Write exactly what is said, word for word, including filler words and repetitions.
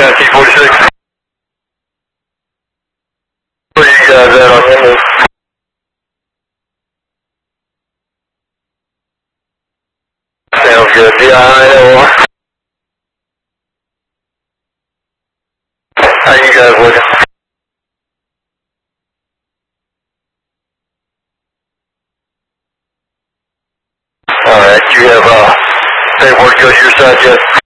got T forty-six. Where you guys at on that? Sounds good. D I I L. How you guys looking? Alright, you have uh, paperwork go to your side yet?